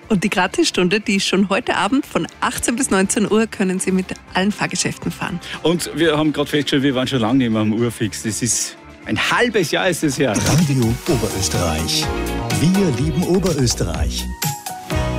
Und die Gratisstunde, die ist schon heute Abend von 18 bis 19 Uhr, können Sie mit allen Fahrgeschäften fahren. Und wir haben gerade festgestellt, wir waren schon lange nicht mehr am Urfix. Das ist ein halbes Jahr ist es her. Radio Oberösterreich. Wir lieben Oberösterreich.